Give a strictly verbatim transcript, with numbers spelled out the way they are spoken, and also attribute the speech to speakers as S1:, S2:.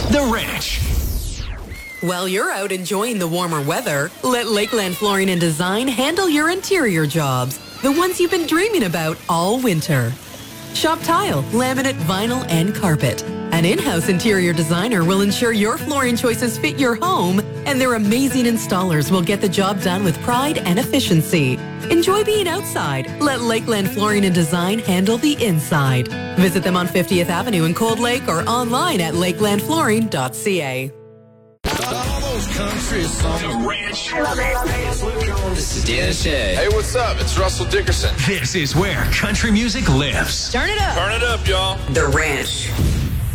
S1: The Ranch.
S2: While you're out enjoying the warmer weather, let Lakeland Flooring and Design handle your interior jobs, the ones you've been dreaming about all winter. Shop tile, laminate, vinyl, and carpet. An in-house interior designer will ensure your flooring choices fit your home, and their amazing installers will get the job done with pride and efficiency. Enjoy being outside. Let Lakeland Flooring and Design handle the inside. Visit them on fiftieth Avenue in Cold Lake or online at lakeland flooring dot c a.
S3: All those country songs.
S1: The Ranch.
S4: I love it. Hey, it's Luke Combs.
S5: This is Dan Shay.
S3: Hey, what's up? It's Russell Dickerson.
S1: This is where country music lives.
S2: Turn it up.
S3: Turn it up, y'all.
S2: The Ranch.